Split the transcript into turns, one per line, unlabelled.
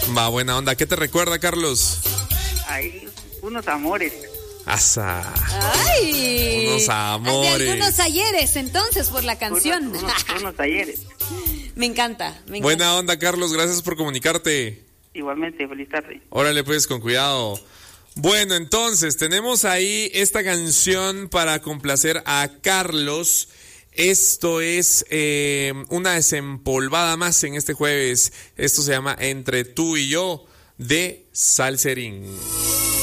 Va, buena onda. ¿Qué te recuerda, Carlos?
Hay unos amores.
Asa.
¡Ay!
Unos amores.
De algunos ayeres, entonces, por la canción.
Unos ayeres.
Me encanta.
Buena onda, Carlos. Gracias por comunicarte.
Igualmente, feliz tarde.
Órale, pues, con cuidado. Bueno, entonces, tenemos ahí esta canción para complacer a Carlos. Esto es una desempolvada más en este jueves. Esto se llama Entre tú y yo, de Salserín.